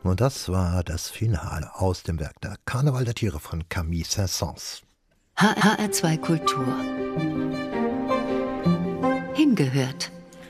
Und das war das Finale aus dem Werk der Karneval der Tiere von Camille Saint-Saëns. HR2 Kultur. Hingehört.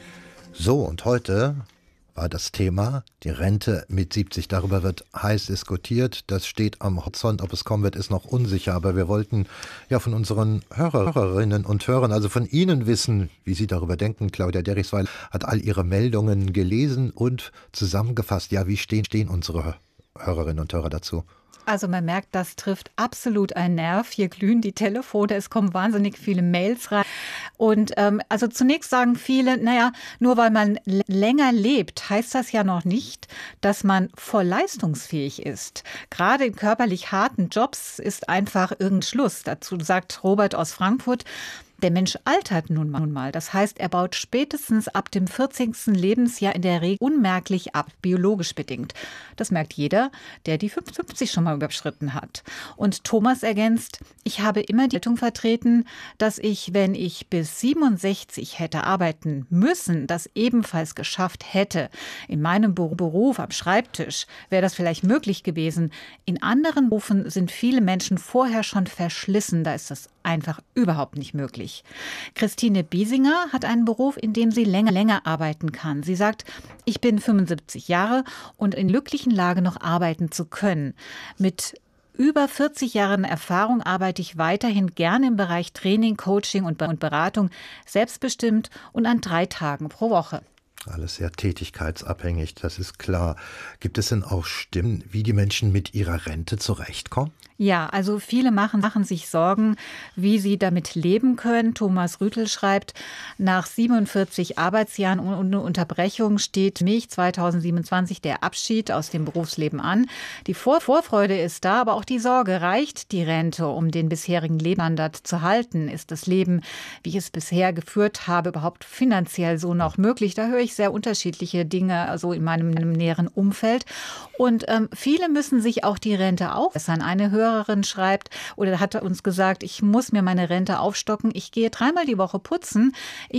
So, und heute war das Thema die Rente mit 70. Darüber wird heiß diskutiert. Das steht am Horizont. Ob es kommen wird, ist noch unsicher. Aber wir wollten ja von unseren Hörerinnen und Hörern, also von Ihnen wissen, wie Sie darüber denken. Claudia Derichsweil hat all Ihre Meldungen gelesen und zusammengefasst. Ja, wie stehen unsere Hörerinnen und Hörer dazu? Also man merkt, das trifft absolut einen Nerv. Hier glühen die Telefone, es kommen wahnsinnig viele Mails rein. Und also zunächst sagen viele, naja, nur weil man länger lebt, heißt das ja noch nicht, dass man voll leistungsfähig ist. Gerade in körperlich harten Jobs ist einfach irgendein Schluss. Dazu sagt Robert aus Frankfurt: Der Mensch altert nun mal. Das heißt, er baut spätestens ab dem 40. Lebensjahr in der Regel unmerklich ab, biologisch bedingt. Das merkt jeder, der die 55 schon mal überschritten hat. Und Thomas ergänzt: Ich habe immer die Haltung vertreten, dass ich, wenn ich bis 67 hätte arbeiten müssen, das ebenfalls geschafft hätte. In meinem Beruf am Schreibtisch wäre das vielleicht möglich gewesen. In anderen Berufen sind viele Menschen vorher schon verschlissen. Da ist das einfach überhaupt nicht möglich. Christine Biesinger hat einen Beruf, in dem sie länger arbeiten kann. Sie sagt: Ich bin 75 Jahre und in glücklichen Lage, noch arbeiten zu können. Mit über 40 Jahren Erfahrung arbeite ich weiterhin gerne im Bereich Training, Coaching und Beratung, selbstbestimmt und an 3 Tagen pro Woche. Alles sehr tätigkeitsabhängig, das ist klar. Gibt es denn auch Stimmen, wie die Menschen mit ihrer Rente zurechtkommen? Ja, also viele machen sich Sorgen, wie sie damit leben können. Thomas Rüttel schreibt: Nach 47 Arbeitsjahren ohne Unterbrechung steht mich 2027 der Abschied aus dem Berufsleben an. Die Vorfreude ist da, aber auch die Sorge: Reicht die Rente, um den bisherigen Lebensstandard zu halten? Ist das Leben, wie ich es bisher geführt habe, überhaupt finanziell so noch möglich? Da höre ich sehr unterschiedliche Dinge, also in meinem näheren Umfeld. Und viele müssen sich auch die Rente aufbessern. Eine Hörerin schreibt oder hat uns gesagt: Ich muss mir meine Rente aufstocken. Ich gehe 3-mal die Woche putzen.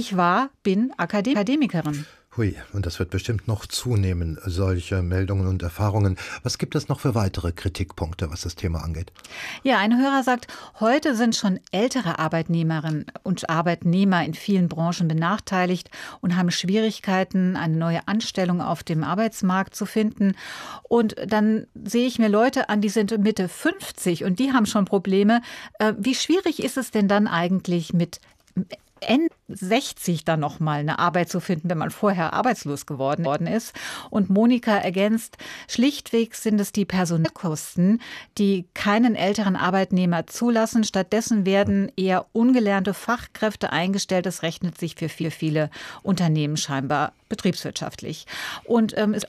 Bin Akademikerin. Hui, und das wird bestimmt noch zunehmen, solche Meldungen und Erfahrungen. Was gibt es noch für weitere Kritikpunkte, was das Thema angeht? Ja, ein Hörer sagt: Heute sind schon ältere Arbeitnehmerinnen und Arbeitnehmer in vielen Branchen benachteiligt und haben Schwierigkeiten, eine neue Anstellung auf dem Arbeitsmarkt zu finden. Und dann sehe ich mir Leute an, die sind Mitte 50 und die haben schon Probleme. Wie schwierig ist es denn dann eigentlich mit Ende 60 dann noch mal eine Arbeit zu finden, wenn man vorher arbeitslos geworden ist? Und Monika ergänzt: Schlichtweg sind es die Personalkosten, die keinen älteren Arbeitnehmer zulassen. Stattdessen werden eher ungelernte Fachkräfte eingestellt. Das rechnet sich für viele Unternehmen scheinbar betriebswirtschaftlich. Und es